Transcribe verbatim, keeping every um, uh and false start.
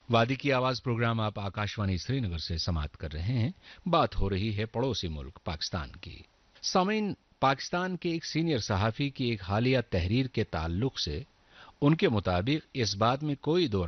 वादी की आवाज प्रोग्राम आप आकाशवाणी श्रीनगर से समाप्त कर रहे हैं। बात हो रही है पड़ोसी मुल्क पाकिस्तान की। सामीन, पाकिस्तान के एक सीनियर सहाफी की एक हालिया तहरीर के ताल्लुक से उनके मुताबिक इस बात में कोई दो